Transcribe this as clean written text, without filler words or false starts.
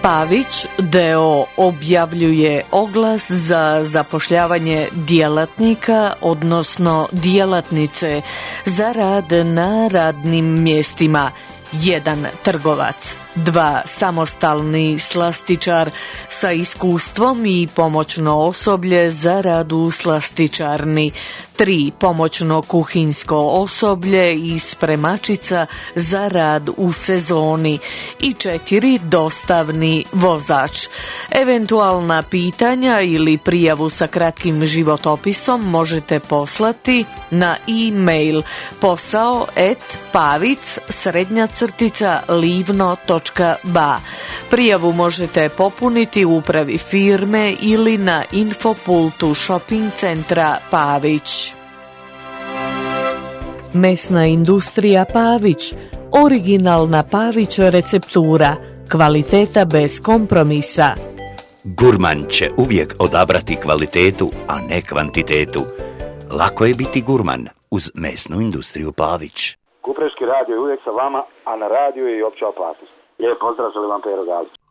Pavić d.o. objavljuje oglas za zapošljavanje djelatnika, odnosno djelatnice za rad na radnim mjestima. 1 trgovac, 2 samostalni slastičar sa iskustvom i pomoćno osoblje za rad u slastičarni, 3 pomoćno kuhinjsko osoblje i spremačica za rad u sezoni i 4 dostavni vozač. Eventualna pitanja ili prijavu sa kratkim životopisom možete poslati na e-mail posao@pavic_livno.ba. Prijavu možete popuniti u upravi firme ili na infopultu shopping centra Pavić. Mesna industrija Pavić, originalna Pavić receptura, kvaliteta bez kompromisa. Gurman će uvijek odabrati kvalitetu, a ne kvantitetu. Lako je biti gurman uz mesnu industriju Pavić. Kupreški radio je uvijek sa vama, a na radiju je i opća opasnost. Lijep pozdrav, želim vam Pero Galić.